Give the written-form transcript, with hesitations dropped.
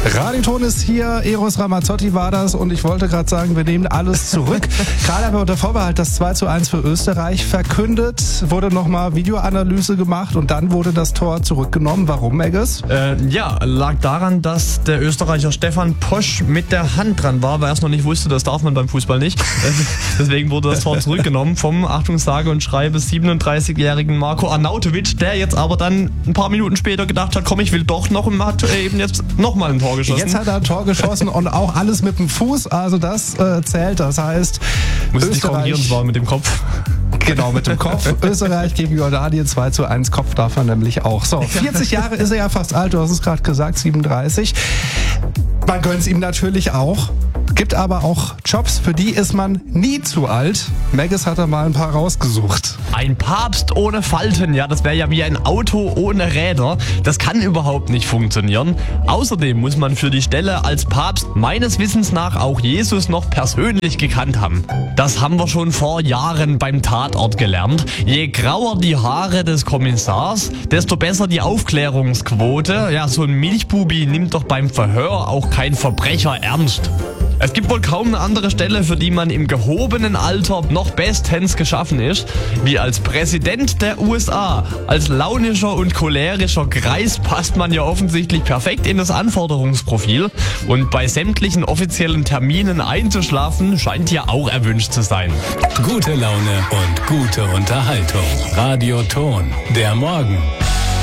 Radioton ist hier, Eros Ramazzotti war das und ich wollte gerade sagen, wir nehmen alles zurück. Gerade aber unter Vorbehalt das 2:1 für Österreich verkündet, wurde nochmal Videoanalyse gemacht und dann wurde das Tor zurückgenommen. Warum, Megges? Lag daran, dass der Österreicher Stefan Posch mit der Hand dran war, weil er es noch nicht wusste, das darf man beim Fußball nicht. Deswegen wurde das Tor zurückgenommen vom, Achtung, sage und schreibe, 37-jährigen Marko Arnautovic, der jetzt aber dann ein paar Minuten später gedacht hat, komm, ich will doch noch und hat eben jetzt nochmal ein Tor geschossen. Jetzt hat er ein Tor geschossen und auch alles mit dem Fuß, also das zählt. Das heißt, muss nicht korrigieren, zwar mit dem Kopf. Genau, mit dem Kopf. Österreich gegen Jordanien 2:1. Kopf darf er nämlich auch. So, 40 Jahre ist er ja fast alt, du hast es gerade gesagt, 37. Man gönnt es ihm natürlich auch. Gibt aber auch Jobs, für die ist man nie zu alt. Megges hat da mal ein paar rausgesucht. Ein Papst ohne Falten, ja, das wäre ja wie ein Auto ohne Räder. Das kann überhaupt nicht funktionieren. Außerdem muss man für die Stelle als Papst meines Wissens nach auch Jesus noch persönlich gekannt haben. Das haben wir schon vor Jahren beim Tatort gelernt. Je grauer die Haare des Kommissars, desto besser die Aufklärungsquote. Ja, so ein Milchbubi nimmt doch beim Verhör auch kein Verbrecher ernst. Es gibt wohl kaum eine andere Stelle, für die man im gehobenen Alter noch bestens geschaffen ist, wie als Präsident der USA. Als launischer und cholerischer Greis passt man ja offensichtlich perfekt in das Anforderungsprofil. Und bei sämtlichen offiziellen Terminen einzuschlafen, scheint ja auch erwünscht zu sein. Gute Laune und gute Unterhaltung. Radioton, der Morgen.